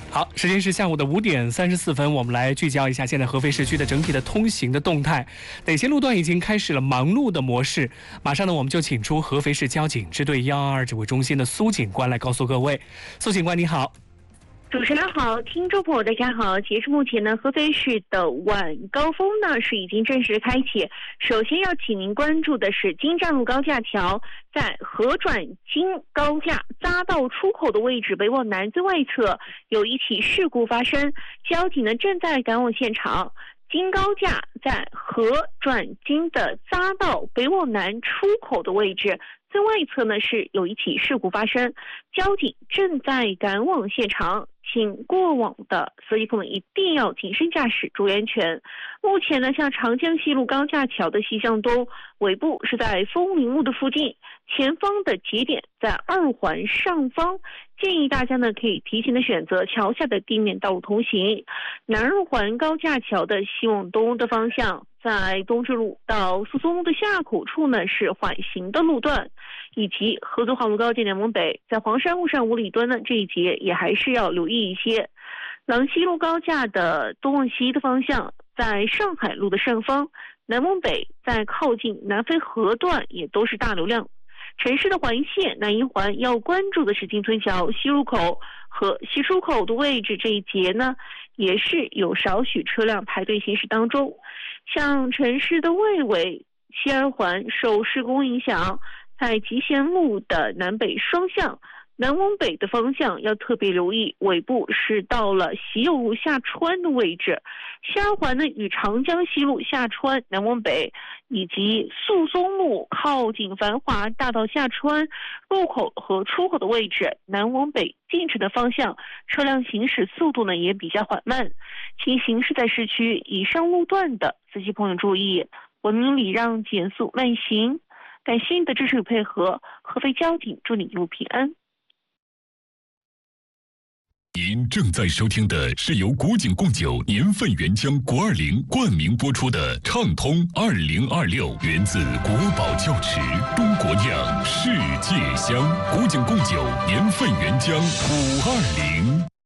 好，时间是下午的5点34分，我们来聚焦一下现在合肥市区的整体的通行的动态，哪些路段已经开始了忙碌的模式？马上呢，我们就请出合肥市交警支队122指挥中心的苏警官来告诉各位。苏警官你好。 主持人好，听众朋友大家好。截至目前呢，合肥市的晚高峰呢是已经正式开启。首先要请您关注的是京站路高架桥在合转京高架匝道出口的位置北往南最外侧有一起事故发生，交警呢正在赶往现场。京高架在合转京的匝道北往南出口的位置最外侧呢是有一起事故发生，交警正在赶往现场，请过往的司机朋友一定要谨慎驾驶，注意安全。目前呢，像长江西路高架桥的西向东尾部是在枫林路的附近，前方的节点在2环上方，建议大家呢可以提前的选择桥下的地面道路通行。南2环高架桥的西往东的方向，在东直路到苏松路的下口处呢是缓行的路段，以及合作化路高架南往北在黄山路上5里墩呢这一节也还是要留意一些。廊西路高架的东往西的方向，在上海路的上方，南往北在靠近南淝河段也都是大流量。城市的环线南1环要关注的是金村桥西入口和西出口的位置，这一节呢也是有少许车辆排队行驶当中。像城市的外围西2环受施工影响，在集贤路的南北双向南往北的方向要特别留意，尾部是到了喜友路下穿的位置。西2环呢与长江西路下穿南往北，以及宿松路靠近繁华大道下穿入口和出口的位置南往北进城的方向，车辆行驶速度呢也比较缓慢，请行驶在市区以上路段的司机朋友注意，文明礼让，减速慢行。感谢您的支持与配合，合肥交警祝你一路平安。 您正在收听的是由古井贡酒年份原浆国20冠名播出的《畅通2026》，源自国宝窖池，中国酿，世界香。古井贡酒年份原浆520。